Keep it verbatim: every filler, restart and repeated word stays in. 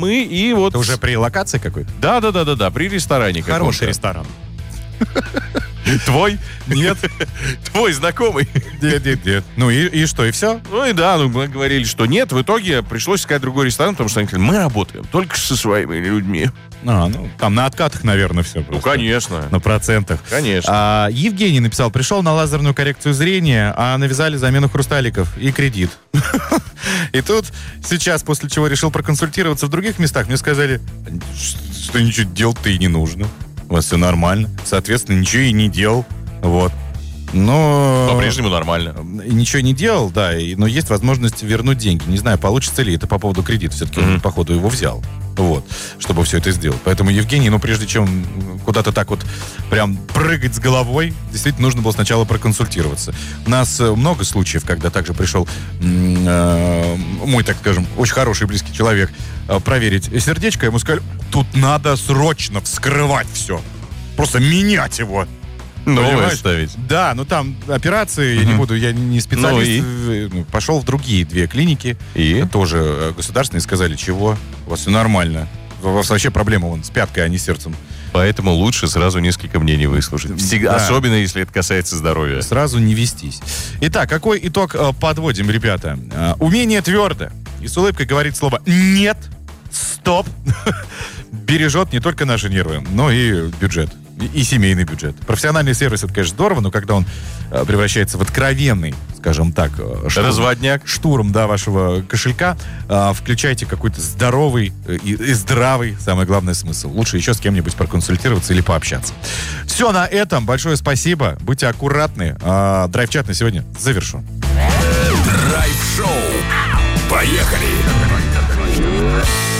мы и вот... Это уже при локации какой-то? Да-да-да-да, при ресторане. Хороший ресторан. Твой? Нет. Твой знакомый? Нет, нет, нет. Ну и, и что, и все? Ну и да, ну, мы говорили, что нет. В итоге пришлось искать другой ресторан, потому что они говорили, мы работаем только со своими людьми. А, ну, там на откатах, наверное, все просто. Ну, конечно. На процентах. Конечно. А, Евгений написал, пришел на лазерную коррекцию зрения, а навязали замену хрусталиков и кредит. И тут сейчас, после чего решил проконсультироваться в других местах, мне сказали, что ничего делать-то и не нужно. У вас все нормально. Соответственно, ничего и не делал. Вот. Но... По-прежнему нормально. Ничего не делал, да, и, но есть возможность вернуть деньги. Не знаю, получится ли это по поводу кредита. Все-таки mm-hmm. он, походу, его взял. Вот, чтобы все это сделать. Поэтому, Евгений, ну, прежде чем куда-то так вот прям прыгать с головой, действительно нужно было сначала проконсультироваться. У нас много случаев, когда также пришел э, мой, так скажем, очень хороший близкий человек э, проверить сердечко. Ему сказали, тут надо срочно вскрывать все. Просто менять его. Новое ставить. Да, ну там операции, угу. я не буду, я не специалист. Ну и? Пошел в другие две клиники, и? тоже государственные, сказали, чего, у вас все нормально. У вас вообще проблема вон, с пяткой, а не с сердцем. Поэтому лучше сразу несколько мнений выслушать. Всегда, да. Особенно, если это касается здоровья. Сразу не вестись. Итак, какой итог подводим, ребята? Умение твердо. И с улыбкой говорит слово «нет», «стоп». Бережет не только наши нервы, но и бюджет. И семейный бюджет. Профессиональный сервис, это, конечно, здорово, но когда он э, превращается в откровенный, скажем так, штурм, разводняк, штурм, да, вашего кошелька, э, включайте какой-то здоровый э, и, и здравый, самое главное, смысл. Лучше еще с кем-нибудь проконсультироваться или пообщаться. Все на этом. Большое спасибо. Будьте аккуратны. Э, драйв-чат на сегодня завершен. Драйв-шоу. Поехали!